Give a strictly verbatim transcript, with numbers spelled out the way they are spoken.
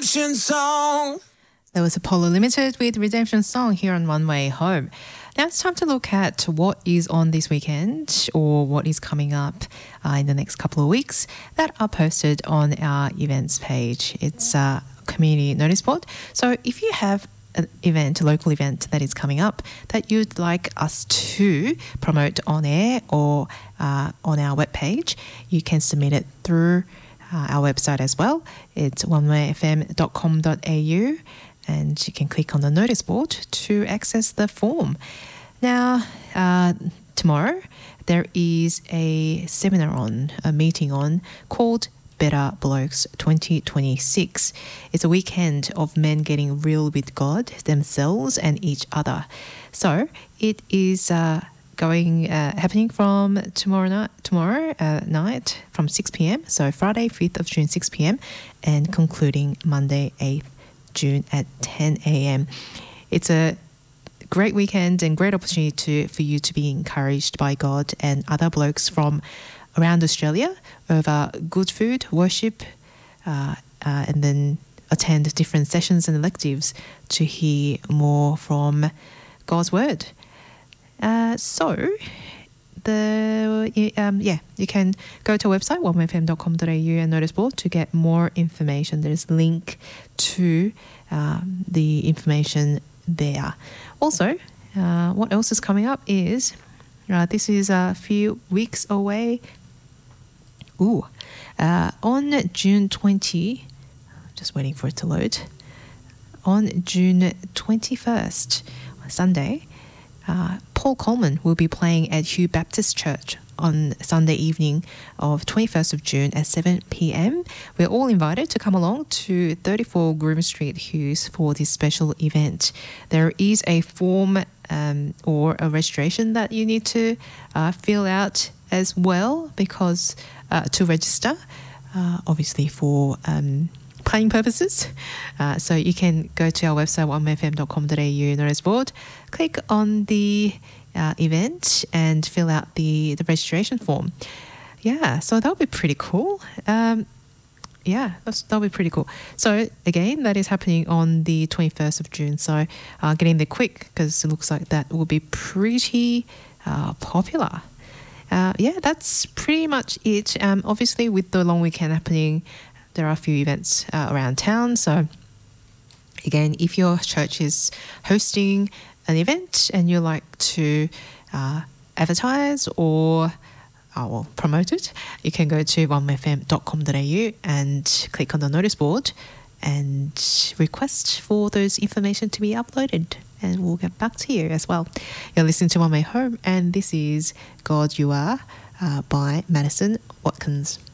Redemption Song. There was Apollo Limited with Redemption Song here on One Way Home. Now it's time to look at what is on this weekend or what is coming up uh, in the next couple of weeks that are posted on our events page. It's a community notice board. So if you have an event, a local event that is coming up that you'd like us to promote on air or uh, on our webpage, you can submit it through uh, our website as well. It's one way f m dot com dot a u. And you can click on the notice board to access the form. Now, uh, tomorrow there is a seminar on, a meeting on called Better Blokes twenty twenty-six. It's a weekend of men getting real with God, themselves and each other. So it is uh, going uh, happening from tomorrow night, tomorrow uh, night from six p.m. So Friday, fifth of June, six p.m. and concluding Monday, eighth June at ten a.m. It's a great weekend and great opportunity to, for you to be encouraged by God and other blokes from around Australia over good food, worship, uh, uh, and then attend different sessions and electives to hear more from God's Word. Uh, so, the um, yeah, you can go to our website one way f m dot com dot a u and notice board to get more information. There's a link to um, the information there. Also, uh, what else is coming up is uh, this is a few weeks away. Ooh, uh, on June twentieth, just waiting for it to load. On June twenty-first, Sunday, uh, Paul Coleman will be playing at Hugh Baptist Church on Sunday evening of twenty-first of June at seven p.m. We're all invited to come along to thirty-four Groom Street, Hughes, for this special event. There is a form um, or a registration that you need to uh, fill out as well because uh, to register, uh, obviously for um, planning purposes. Uh, so you can go to our website one f m dot com dot a u notice board, click on the uh, event and fill out the, the registration form. Yeah, so that'll be pretty cool. Um, yeah, that's, that'll be pretty cool. So again, that is happening on the twenty-first of June. So uh, getting there quick because it looks like that will be pretty uh, popular. Uh, yeah, that's pretty much it. Um, obviously, with the long weekend happening, there are a few events uh, around town. So again, if your church is hosting an event and you like to uh, advertise or uh, well, promote it, you can go to one f m dot com dot a u and click on the notice board and request for those information to be uploaded. And we'll get back to you as well. You're listening to One Way Home, and this is God You Are uh, by Madison Watkins.